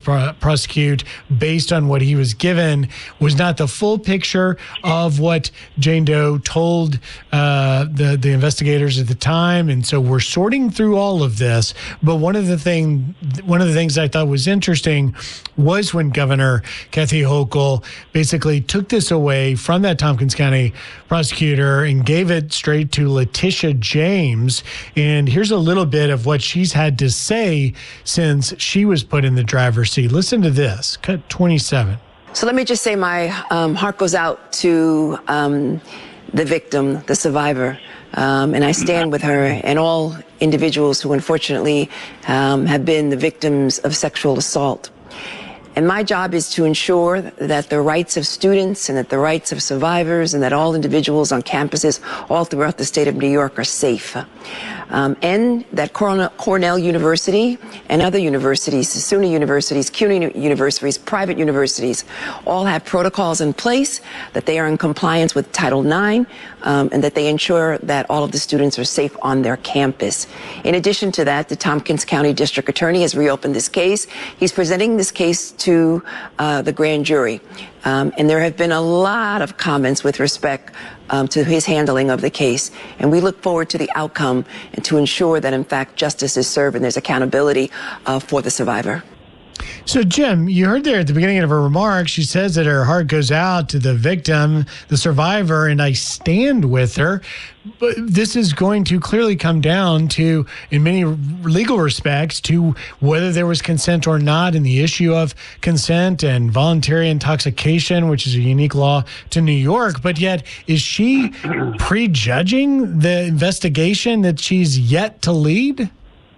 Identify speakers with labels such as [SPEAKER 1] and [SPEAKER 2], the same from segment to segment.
[SPEAKER 1] prosecute based on what he was given was not the full picture of what Jane Doe told the investigators at the time. And so we're sorting through all of this. But one of the things I thought was interesting was when Governor Kathy Hochul basically took this away from that Tompkins County prosecutor and gave it straight to Letitia James. And here's a little bit of what she's had to say since she was put in the driver's seat. Listen to this, cut 27.
[SPEAKER 2] So let me just say my heart goes out to the victim, the survivor, and I stand with her and all individuals who unfortunately have been the victims of sexual assault. And my job is to ensure that the rights of students and that the rights of survivors and that all individuals on campuses all throughout the state of New York are safe. And that Cornell University and other universities, SUNY universities, CUNY universities, private universities, all have protocols in place, that they are in compliance with Title IX, and that they ensure that all of the students are safe on their campus. In addition to that, the Tompkins County District Attorney has reopened this case. He's presenting this case to the grand jury. And there have been a lot of comments with respect to his handling of the case. And we look forward to the outcome and to ensure that, in fact, justice is served and there's accountability for the survivor.
[SPEAKER 1] So, Jim, you heard there at the beginning of her remarks, she says that her heart goes out to the victim, the survivor, and I stand with her. But this is going to clearly come down to, in many legal respects, to whether there was consent or not, and the issue of consent and voluntary intoxication, which is a unique law to New York. But yet, is she prejudging the investigation that she's yet to lead?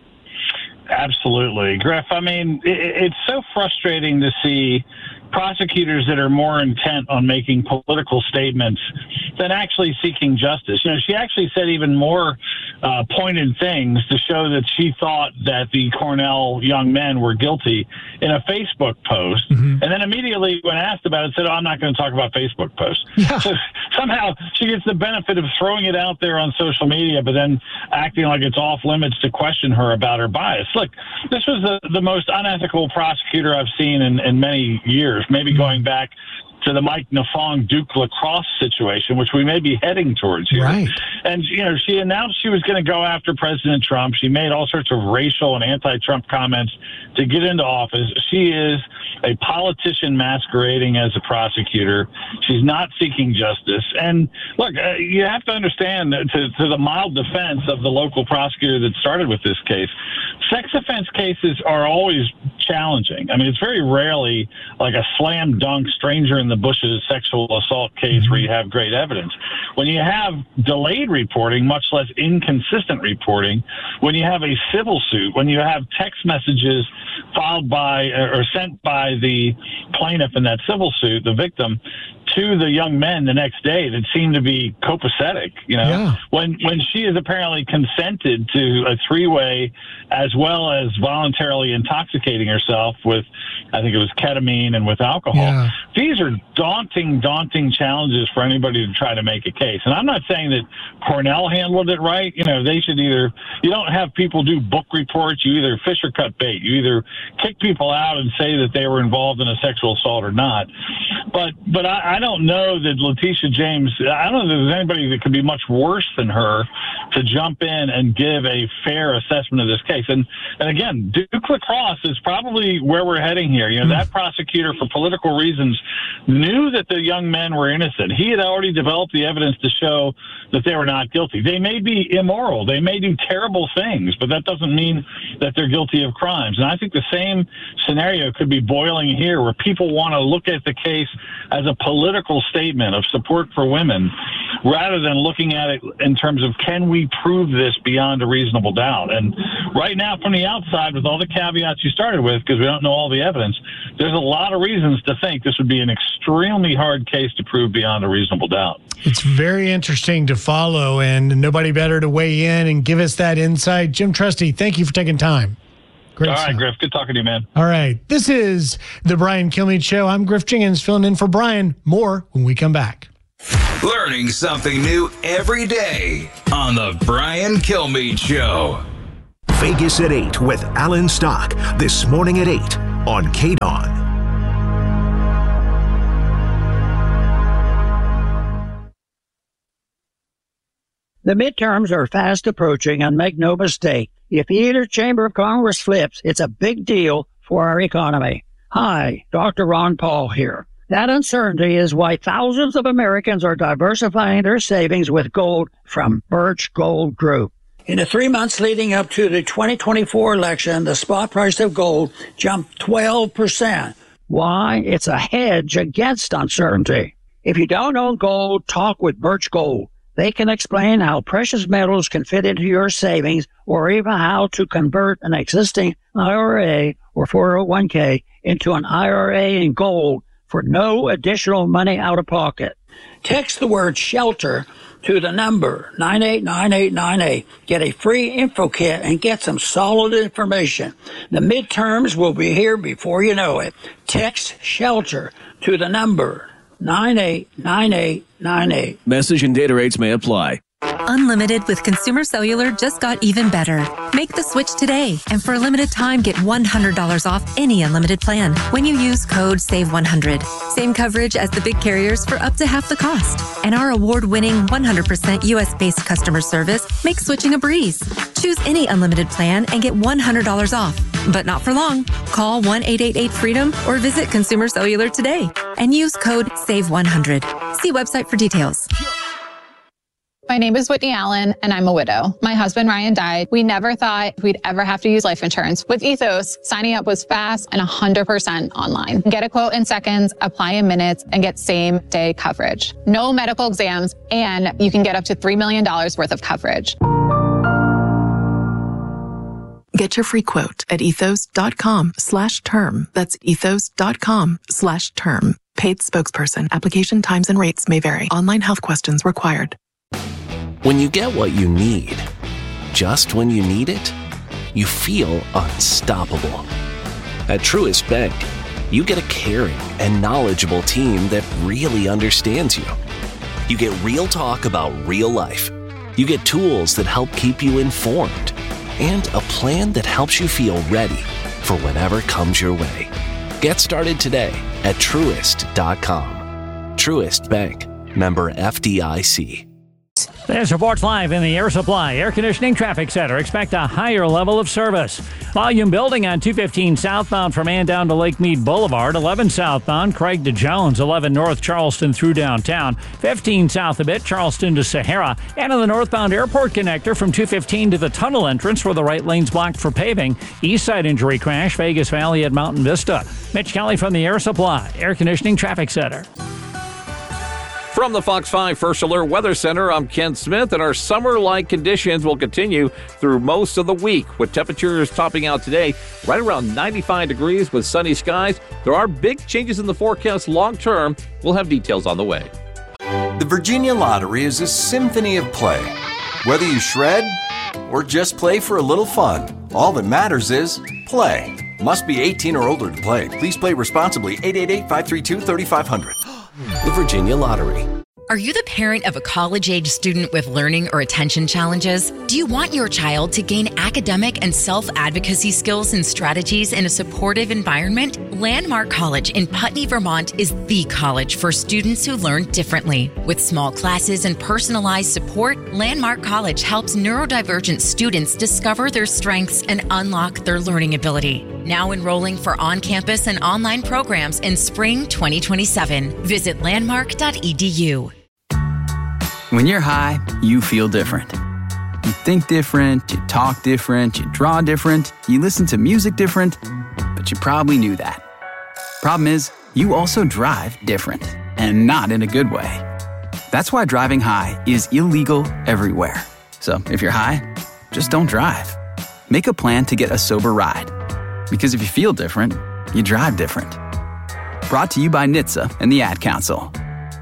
[SPEAKER 3] Absolutely. Griff, I mean, it's so frustrating to see prosecutors that are more intent on making political statements than actually seeking justice. You know, she actually said even more pointed things to show that she thought that the Cornell young men were guilty in a Facebook post. Mm-hmm. And then immediately when asked about it, said, I'm not going to talk about Facebook posts. Yeah. So somehow she gets the benefit of throwing it out there on social media, but then acting like it's off limits to question her about her bias. Look, this was the most unethical prosecutor I've seen in many years, maybe going back to the Mike Nafong Duke lacrosse situation, which we may be heading towards here. Right. And, you know, she announced she was going to go after President Trump. She made all sorts of racial and anti-Trump comments to get into office. She is a politician masquerading as a prosecutor. She's not seeking justice. And look, you have to understand that to the mild defense of the local prosecutor that started with this case, sex offense cases are always challenging. I mean, it's very rarely like a slam dunk stranger in the bushes sexual assault case where you have great evidence. When you have delayed reporting, much less inconsistent reporting, when you have a civil suit, when you have text messages filed by or sent by the plaintiff in that civil suit, the victim, to the young men the next day that seem to be copacetic, you know, yeah. when she has apparently consented to a three-way as well as voluntarily intoxicating herself with, I think it was ketamine and with alcohol. Yeah. These are daunting challenges for anybody to try to make a case. And I'm not saying that Cornell handled it right. You know, they should either, you don't have people do book reports. You either fish or cut bait. You either kick people out and say that they were involved in a sexual assault or not. But I don't know that Letitia James, I don't know that there's anybody that could be much worse than her to jump in and give a fair assessment of this case. And again, Duke lacrosse is probably where we're heading here. You know, that prosecutor, for political reasons, knew that the young men were innocent. He had already developed the evidence to show that they were not guilty. They may be immoral. They may do terrible things, but that doesn't mean that they're guilty of crimes. And I think the same scenario could be boiling here, where people want to look at the case as a political statement of support for women rather than looking at it in terms of, can we prove this beyond a reasonable doubt? And right now, from the outside, with all the caveats you started with, because we don't know all the evidence, there's a lot of reasons to think this would be an extremely hard case to prove beyond a reasonable doubt.
[SPEAKER 1] It's very interesting to follow, and nobody better to weigh in and give us that insight. Jim Trusty, thank you for taking time.
[SPEAKER 3] Great all right, stuff. Griff. Good talking to you, man.
[SPEAKER 1] All right. This is the Brian Kilmeade Show. I'm Griff Jenkins, filling in for Brian. More when we come back.
[SPEAKER 4] Learning something new every day on the Brian Kilmeade Show.
[SPEAKER 5] Vegas at 8 with Alan Stock. This morning at 8 on KDON.
[SPEAKER 6] The midterms are fast approaching, and make no mistake, if either chamber of Congress flips, it's a big deal for our economy. Hi, Dr. Ron Paul here. That uncertainty is why thousands of Americans are diversifying their savings with gold from Birch Gold Group. In the 3 months leading up to the 2024 election, the spot price of gold jumped 12%. Why? It's a hedge against uncertainty. If you don't own gold, talk with Birch Gold. They can explain how precious metals can fit into your savings, or even how to convert an existing IRA or 401k into an IRA in gold for no additional money out of pocket. Text the word SHELTER to the number 989898. Get a free info kit and get some solid information. The midterms will be here before you know it. Text SHELTER to the number 989898.
[SPEAKER 7] Message and data rates may apply.
[SPEAKER 8] Unlimited with Consumer Cellular just got even better. Make the switch today, and for a limited time, get $100 off any unlimited plan when you use code SAVE100. Same coverage as the big carriers for up to half the cost. And our award-winning 100% U.S.-based customer service makes switching a breeze. Choose any unlimited plan and get $100 off, but not for long. Call 1-888-FREEDOM or visit Consumer Cellular today and use code SAVE100. See website for details.
[SPEAKER 9] My name is Whitney Allen, and I'm a widow. My husband, Ryan, died. We never thought we'd ever have to use life insurance. With Ethos, signing up was fast and 100% online. Get a quote in seconds, apply in minutes, and get same-day coverage. No medical exams, and you can get up to $3 million worth of coverage.
[SPEAKER 10] Get your free quote at ethos.com/term. That's ethos.com/term. Paid spokesperson. Application times and rates may vary. Online health questions required.
[SPEAKER 11] When you get what you need, just when you need it, you feel unstoppable. At Truist Bank, you get a caring and knowledgeable team that really understands you. You get real talk about real life. You get tools that help keep you informed, and a plan that helps you feel ready for whatever comes your way. Get started today at Truist.com. Truist Bank, member FDIC.
[SPEAKER 12] This Reports Live in the Air Supply Air Conditioning Traffic Center. Expect a higher level of service. Volume building on 215 southbound from Ann to Lake Mead Boulevard. 11 southbound, Craig to Jones. 11 north, Charleston through downtown. 15 south a bit, Charleston to Sahara. And on the northbound airport connector from 215 to the tunnel entrance where the right lane's blocked for paving. East side injury crash, Vegas Valley at Mountain Vista. Mitch Kelly from the Air Supply Air Conditioning Traffic Center.
[SPEAKER 13] From the Fox 5 First Alert Weather Center, I'm Ken Smith, and our summer-like conditions will continue through most of the week, with temperatures topping out today right around 95 degrees with sunny skies. There are big changes in the forecast long-term. We'll have details on the way.
[SPEAKER 14] The Virginia Lottery is a symphony of play. Whether you shred or just play for a little fun, all that matters is play. Must be 18 or older to play. Please play responsibly. 888-532-3500.
[SPEAKER 11] The Virginia Lottery.
[SPEAKER 15] Are you the parent of a college-age student with learning or attention challenges? Do you want your child to gain academic and self-advocacy skills and strategies in a supportive environment? Landmark College in Putney, Vermont is the college for students who learn differently. With small classes and personalized support, Landmark College helps neurodivergent students discover their strengths and unlock their learning ability. Now enrolling for on-campus and online programs in spring 2027. Visit landmark.edu.
[SPEAKER 16] When you're high, you feel different. You think different, you talk different, you draw different, you listen to music different, but you probably knew that. Problem is, you also drive different, and not in a good way. That's why driving high is illegal everywhere. So if you're high, just don't drive. Make a plan to get a sober ride. Because if you feel different, you drive different. Brought to you by NHTSA and the Ad Council.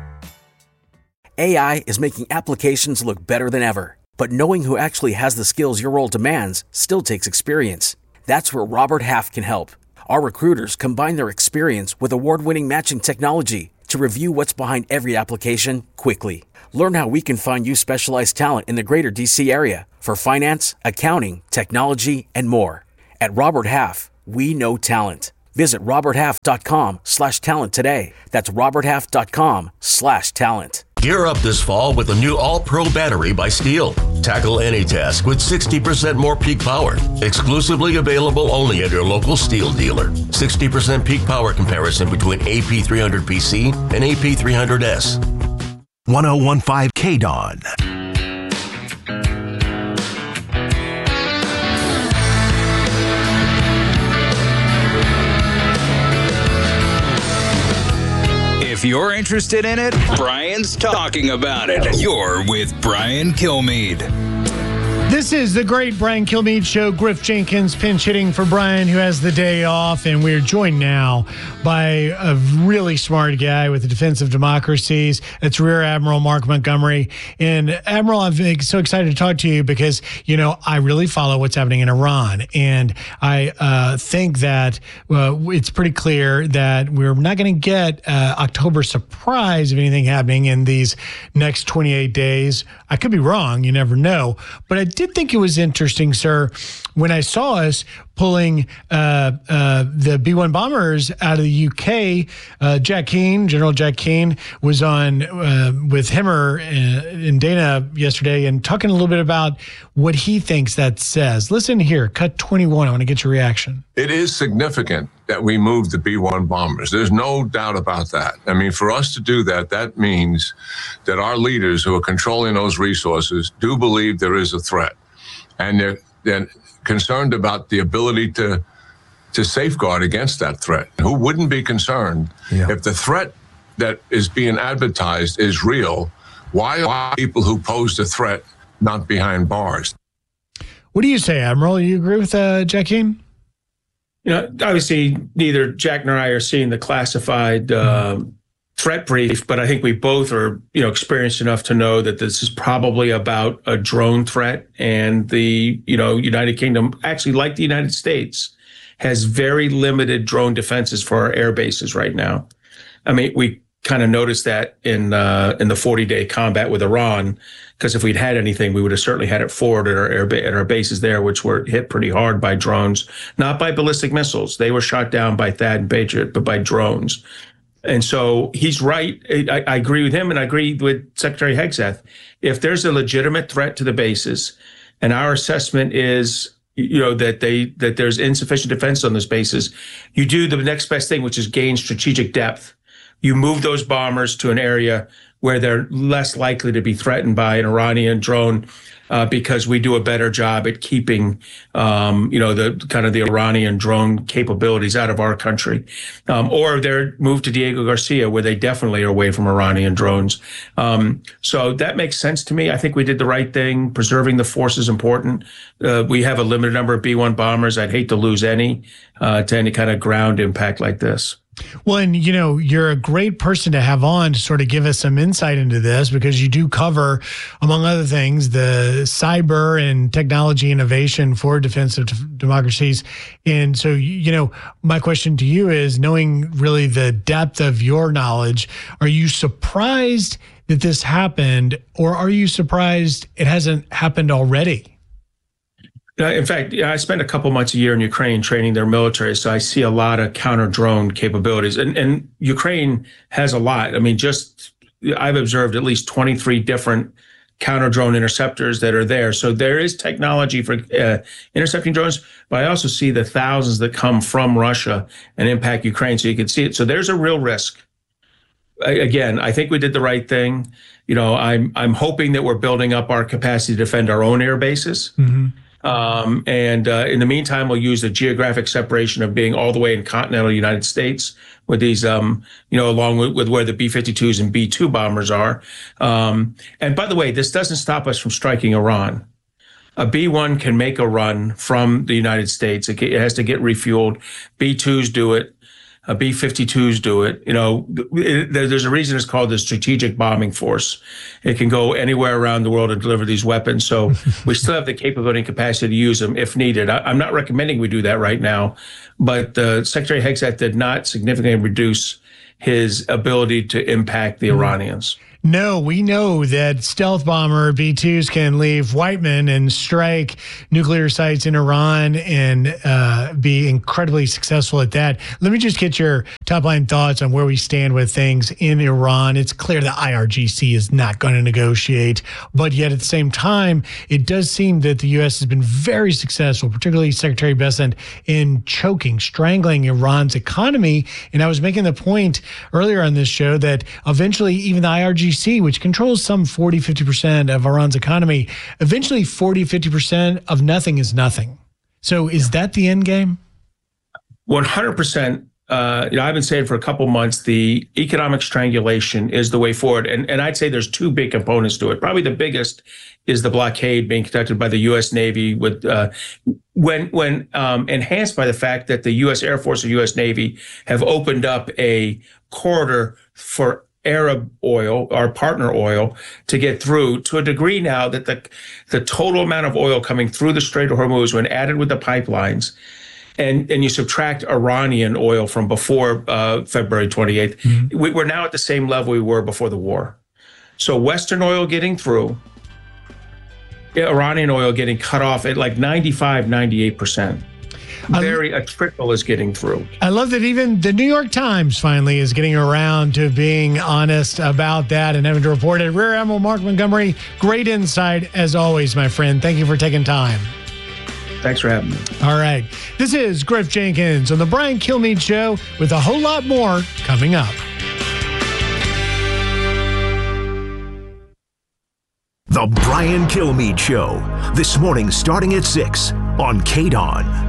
[SPEAKER 17] AI is making applications look better than ever. But knowing who actually has the skills your role demands still takes experience. That's where Robert Half can help. Our recruiters combine their experience with award-winning matching technology to review what's behind every application quickly. Learn how we can find you specialized talent in the greater D.C. area for finance, accounting, technology, and more. At Robert Half, we know talent. Visit roberthalf.com/talent today. That's roberthalf.com/talent.
[SPEAKER 5] Gear up this fall with the new All-Pro battery by Steel. Tackle any task with 60% more peak power. Exclusively available only at your local Steel dealer. 60% peak power comparison between AP300PC and AP300S.
[SPEAKER 18] 1015 KDON.
[SPEAKER 4] If you're interested in it, Brian's talking about it. You're with Brian Kilmeade.
[SPEAKER 1] This is the great Brian Kilmeade Show. Griff Jenkins pinch hitting for Brian, who has the day off. And we're joined now by a really smart guy with the Defense of Democracies. It's Rear Admiral Mark Montgomery. And Admiral, I'm so excited to talk to you because, you know, I really follow what's happening in Iran. And I think that it's pretty clear that we're not going to get October surprise of anything happening in these next 28 days. I could be wrong. You never know. But I did think it was interesting, sir, when I saw us pulling the B-1 bombers out of the UK. Jack Keane, General Jack Keane, was on with Hemmer and Dana yesterday and talking a little bit about what he thinks that says. Listen here, cut 21. I want to get your reaction.
[SPEAKER 19] It is significant that we moved the B-1 bombers. There's no doubt about that. I mean, for us to do that, that means that our leaders who are controlling those resources do believe there is a threat. And they're concerned about the ability to safeguard against that threat. Who wouldn't be concerned if the threat that is being advertised is real? Why are people who pose the threat not behind bars?
[SPEAKER 1] What do you say, Admiral? You agree with Jack Keane?
[SPEAKER 20] You know, obviously, neither Jack nor I are seeing the classified threat brief, but I think we both are, you know, experienced enough to know that this is probably about a drone threat. And the, you know, United Kingdom, actually, like the United States, has very limited drone defenses for our air bases right now. I mean, we kind of noticed that in the 40-day combat with Iran, because if we'd had anything, we would have certainly had it forward at our bases there, which were hit pretty hard by drones, not by ballistic missiles. They were shot down by THAAD and Patriot, but by drones. And so he's right. I agree with him, and I agree with Secretary Hegseth. If there's a legitimate threat to the bases, and our assessment is, you know, that there's insufficient defense on those bases, you do the next best thing, which is gain strategic depth. You move those bombers to an area where they're less likely to be threatened by an Iranian drone, because we do a better job at keeping, you know, the kind of the Iranian drone capabilities out of our country. Or they're moved to Diego Garcia, where they definitely are away from Iranian drones. So that makes sense to me. I think we did the right thing. Preserving the force is important. We have a limited number of B-1 bombers. I'd hate to lose any to any kind of ground impact like this.
[SPEAKER 1] Well, and, you know, you're a great person to have on to sort of give us some insight into this, because you do cover, among other things, the cyber and technology innovation for Defense of Democracies. And so, you know, my question to you is, knowing really the depth of your knowledge, are you surprised that this happened, or are you surprised it hasn't happened already?
[SPEAKER 20] In fact, I spent a couple months a year in Ukraine training their military, so I see a lot of counter-drone capabilities. And Ukraine has a lot. I mean, I've observed at least 23 different counter-drone interceptors that are there. So there is technology for intercepting drones, but I also see the thousands that come from Russia and impact Ukraine, so you can see it. So there's a real risk. Again, I think we did the right thing. You know, I'm hoping that we're building up our capacity to defend our own air bases. Mm-hmm. In the meantime, we'll use the geographic separation of being all the way in continental United States with these, you know, along with where the B-52s and B-2 bombers are. And by the way, this doesn't stop us from striking Iran. A B-1 can make a run from the United States. It has to get refueled. B-2s do it. B-52s do it. You know, there's a reason it's called the Strategic Bombing Force. It can go anywhere around the world and deliver these weapons. So we still have the capability and capacity to use them if needed. I'm not recommending we do that right now, but Secretary Hegseth did not significantly reduce his ability to impact the Iranians.
[SPEAKER 1] No, we know that stealth bomber B-2s can leave Whiteman and strike nuclear sites in Iran and be incredibly successful at that. Let me just get your top-line thoughts on where we stand with things in Iran. It's clear the IRGC is not going to negotiate, but yet at the same time, it does seem that the U.S. has been very successful, particularly Secretary Bessent, in strangling Iran's economy. And I was making the point earlier on this show that eventually even the IRGC, which controls some 40-50% of Iran's economy, eventually 40-50% of nothing is nothing. So is that the end game?
[SPEAKER 20] 100%. I've been saying for a couple months, the economic strangulation is the way forward. And I'd say there's two big components to it. Probably the biggest is the blockade being conducted by the U.S. Navy, with when enhanced by the fact that the U.S. Air Force and U.S. Navy have opened up a corridor for Arab oil, our partner oil, to get through, to a degree now that the total amount of oil coming through the Strait of Hormuz, when added with the pipelines, and you subtract Iranian oil from before February 28th, we're now at the same level we were before the war. So Western oil getting through, Iranian oil getting cut off at like 95, 98%. A trickle is getting through.
[SPEAKER 1] I love that even the New York Times finally is getting around to being honest about that and having to report it. Rear Admiral Mark Montgomery, great insight as always, my friend. Thank you for taking time.
[SPEAKER 20] Thanks for having me.
[SPEAKER 1] All right. This is Griff Jenkins on the Brian Kilmeade Show with a whole lot more coming up.
[SPEAKER 18] The Brian Kilmeade Show. This morning starting at 6 on KDON.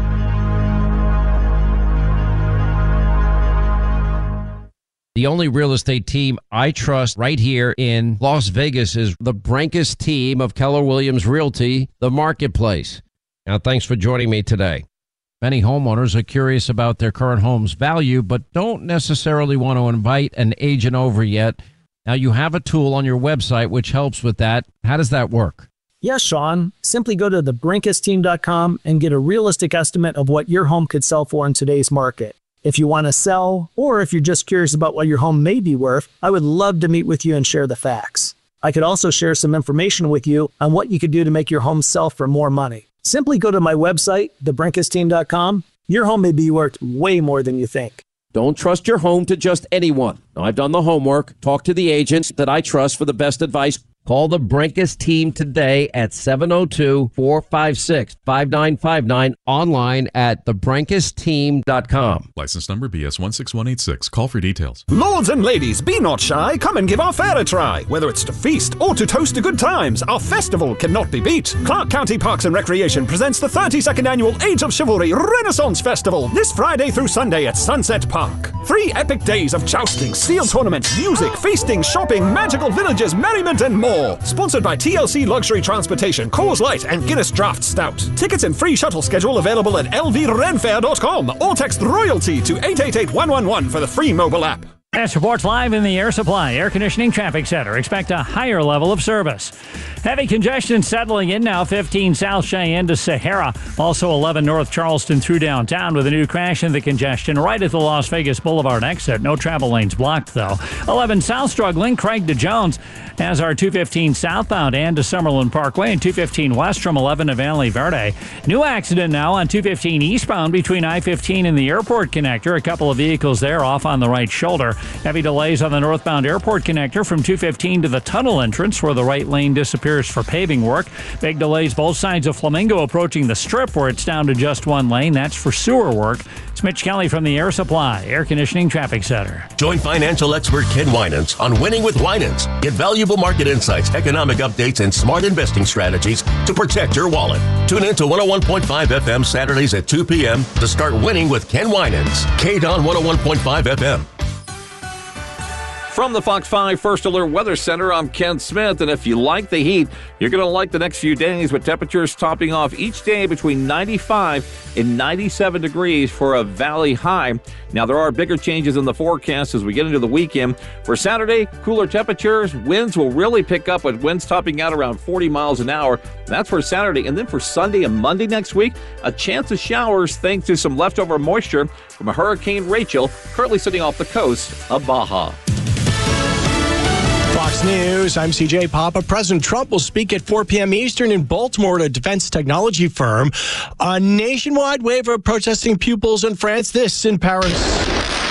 [SPEAKER 21] The only real estate team I trust right here in Las Vegas is the Brinkus team of Keller Williams Realty, The Marketplace. Now, thanks for joining me today. Many homeowners are curious about their current home's value, but don't necessarily want to invite an agent over yet. Now, you have a tool on your website which helps with that. How does that work?
[SPEAKER 22] Yes, Sean. Simply go to thebrinkusteam.com and get a realistic estimate of what your home could sell for in today's market. If you want to sell, or if you're just curious about what your home may be worth, I would love to meet with you and share the facts. I could also share some information with you on what you could do to make your home sell for more money. Simply go to my website, thebrinkusteam.com. Your home may be worth way more than you think.
[SPEAKER 21] Don't trust your home to just anyone. I've done the homework. Talk to the agents that I trust for the best advice. Call the Brinkus team today at 702-456-5959, online at thebrinkusteam.com.
[SPEAKER 23] License number BS 16186. Call for details.
[SPEAKER 24] Lords and ladies, be not shy. Come and give our fair a try. Whether it's to feast or to toast to good times, our festival cannot be beat. Clark County Parks and Recreation presents the 32nd Annual Age of Chivalry Renaissance Festival this Friday through Sunday at Sunset Park. 3 epic days of jousting, steel tournaments, music, feasting, shopping, magical villages, merriment, and more. Sponsored by TLC Luxury Transportation, Coors Light, and Guinness Draft Stout. Tickets and free shuttle schedule available at lvrenfair.com or text ROYALTY to 888-111 for the free mobile app.
[SPEAKER 12] That reports live in the Air Supply Air Conditioning Traffic Center. Expect a higher level of service. Heavy congestion settling in now, 15 South Cheyenne to Sahara. Also 11 North Charleston through downtown with a new crash in the congestion right at the Las Vegas Boulevard exit. No travel lanes blocked, though. 11 South struggling, Craig to Jones, as our 215 southbound and to Summerlin Parkway, and 215 west from 11 to Valley Verde. New accident now on 215 eastbound between I-15 and the airport connector. A couple of vehicles there off on the right shoulder. Heavy delays on the northbound airport connector from 215 to the tunnel entrance where the right lane disappears for paving work. Big delays both sides of Flamingo approaching the strip where it's down to just one lane. That's for sewer work. It's Mitch Kelly from the Air Supply Air Conditioning Traffic Center.
[SPEAKER 5] Join financial expert Ken Winans on Winning with Winans. Get valuable market insights, economic updates, and smart investing strategies to protect your wallet. Tune in to 101.5 FM Saturdays at 2 p.m. to start winning with Ken Winans. KDON 101.5 FM.
[SPEAKER 13] From the Fox 5 First Alert Weather Center, I'm Ken Smith, and if you like the heat, you're going to like the next few days with temperatures topping off each day between 95 and 97 degrees for a valley high. Now, there are bigger changes in the forecast as we get into the weekend. For Saturday, cooler temperatures, winds will really pick up with winds topping out around 40 miles an hour. That's for Saturday. And then for Sunday and Monday next week, a chance of showers thanks to some leftover moisture from a Hurricane Rachel currently sitting off the coast of Baja.
[SPEAKER 2] Fox News, I'm CJ Papa. President Trump will speak at 4 p.m. Eastern in Baltimore at a defense technology firm. A nationwide wave of protesting pupils in France. This in Paris.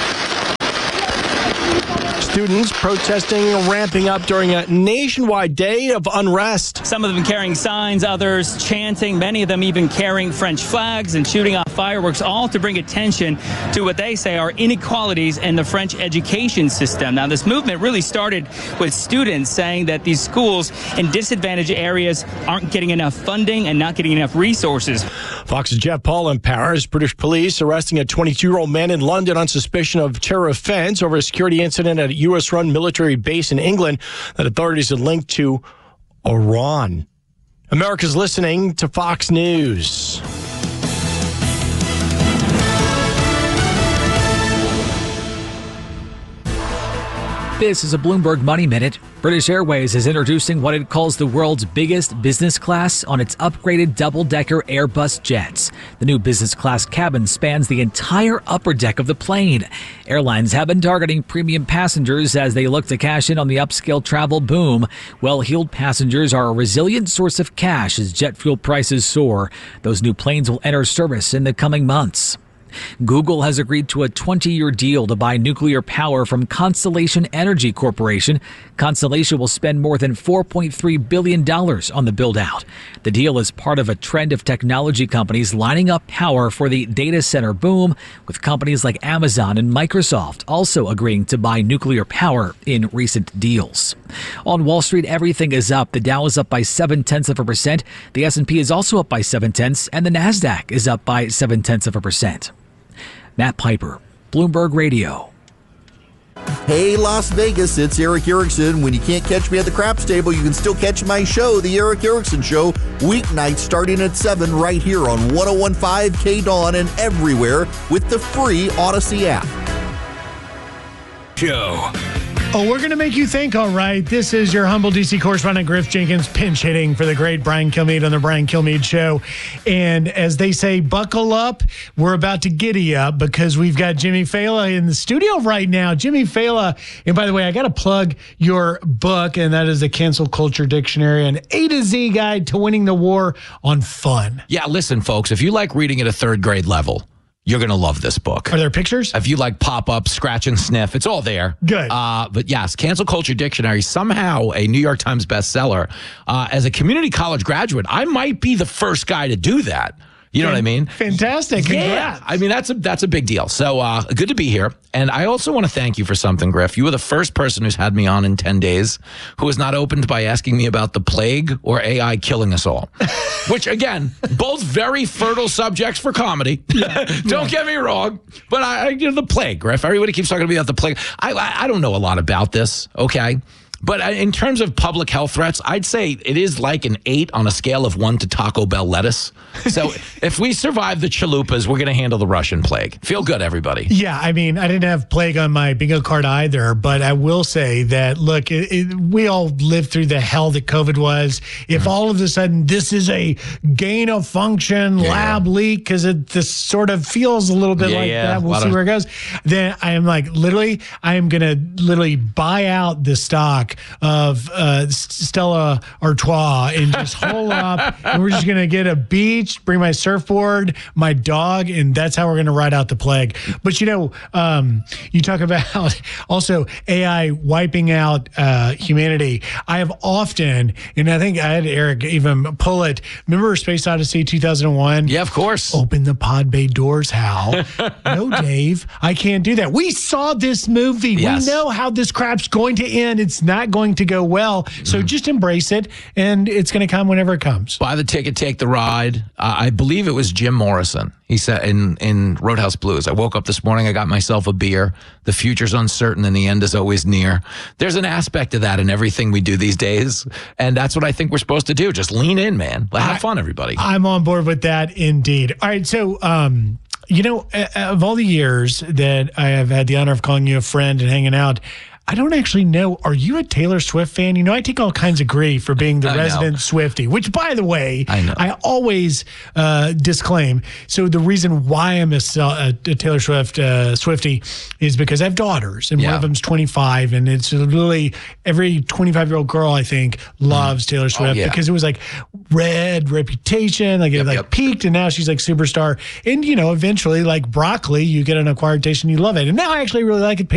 [SPEAKER 2] Students protesting ramping up during a nationwide day of unrest.
[SPEAKER 3] Some of them carrying signs, others chanting, many of them even carrying French flags and shooting off fireworks, all to bring attention to what they say are inequalities in the French education system. Now, this movement really started with students saying that these schools in disadvantaged areas aren't getting enough funding and not getting enough resources.
[SPEAKER 2] Fox's Jeff Paul in Paris. British police arresting a 22-year-old man in London on suspicion of terror offense over a security incident at a U.S.-run military base in England that authorities had linked to Iran. America's listening to Fox News.
[SPEAKER 6] This is a Bloomberg Money Minute. British Airways is introducing what it calls the world's biggest business class on its upgraded double-decker Airbus jets. The new business class cabin spans the entire upper deck of the plane. Airlines have been targeting premium passengers as they look to cash in on the upscale travel boom. Well-heeled passengers are a resilient source of cash as jet fuel prices soar. Those new planes will enter service in the coming months. Google has agreed to a 20-year deal to buy nuclear power from Constellation Energy Corporation. Constellation will spend more than $4.3 billion on the build-out. The deal is part of a trend of technology companies lining up power for the data center boom, with companies like Amazon and Microsoft also agreeing to buy nuclear power in recent deals. On Wall Street, everything is up. The Dow is up by 0.7%. The S&P is also up by 0.7%, and the Nasdaq is up by 0.7%. Matt Piper, Bloomberg Radio.
[SPEAKER 7] Hey, Las Vegas, it's Eric Erickson. When you can't catch me at the craps table, you can still catch my show, The Eric Erickson Show, weeknights starting at 7 right here on 101.5 KDAWN and everywhere with the free Odyssey app.
[SPEAKER 4] Show.
[SPEAKER 1] Oh, we're going to make you think, all right. This is your humble D.C. correspondent, Griff Jenkins, pinch hitting for the great Brian Kilmeade on the Brian Kilmeade Show. And as they say, buckle up. We're about to giddy up because we've got Jimmy Failla in the studio right now. Jimmy Failla, and by the way, I got to plug your book, and that is the Cancel Culture Dictionary, an A to Z guide to winning the war on fun.
[SPEAKER 25] Yeah, listen, folks, if you like reading at a third grade level, you're going to love this book.
[SPEAKER 1] Are there pictures?
[SPEAKER 25] If you like pop-up, scratch and sniff, it's all there.
[SPEAKER 1] Good.
[SPEAKER 25] But yes, Cancel Culture Dictionary, somehow a New York Times bestseller. As a community college graduate, I might be the first guy to do that. You know what I mean?
[SPEAKER 1] Fantastic. Congrats.
[SPEAKER 25] Yeah. I mean, that's a big deal. So good to be here. And I also want to thank you for something, Griff. You were the first person who's had me on in 10 days who was not opened by asking me about the plague or AI killing us all. Which, again, both very fertile subjects for comedy. Yeah. Don't get me wrong. But the plague, Griff. Everybody keeps talking to me about the plague. I don't know a lot about this, okay? But in terms of public health threats, I'd say it is like an 8 on a scale of 1 to Taco Bell lettuce. So if we survive the chalupas, we're going to handle the Russian plague. Feel good, everybody.
[SPEAKER 1] Yeah, I mean, I didn't have plague on my bingo card either, but I will say that, look, we all lived through the hell that COVID was. If all of a sudden this is a gain of function lab leak, because this sort of feels a little bit like that, we'll see where it goes, then I am like, literally, I am going to literally buy out the stock of Stella Artois and just hole up, and we're just going to get a beach, bring my surfboard, my dog, and that's how we're going to ride out the plague. But, you talk about also AI wiping out humanity. I have often, and I think I had Eric even pull it, remember Space Odyssey 2001?
[SPEAKER 25] Yeah, of course.
[SPEAKER 1] Open the pod bay doors, Hal. No, Dave, I can't do that. We saw this movie. Yes. We know how this crap's going to end. It's not going to go well. So just embrace it, and it's going to come whenever it comes.
[SPEAKER 25] Buy the ticket, take the ride. I believe it was Jim Morrison. He said in Roadhouse Blues, I woke up this morning, I got myself a beer. The future's uncertain and the end is always near. There's an aspect of that in everything we do these days. And that's what I think we're supposed to do. Just lean in, man. Have fun, everybody.
[SPEAKER 1] I'm on board with that indeed. All right. So, of all the years that I have had the honor of calling you a friend and hanging out, I don't actually know. Are you a Taylor Swift fan? You know, I take all kinds of grief for being the resident Swiftie, which, by the way, I always disclaim. So the reason why I'm a Taylor Swift Swiftie is because I have daughters, and one of them's 25, and it's literally every 25-year-old girl, I think, loves Taylor Swift because it was like Red, Reputation, like it peaked, and now she's like superstar. And, you know, eventually, like broccoli, you get an acquired taste and you love it. And now I actually really like it.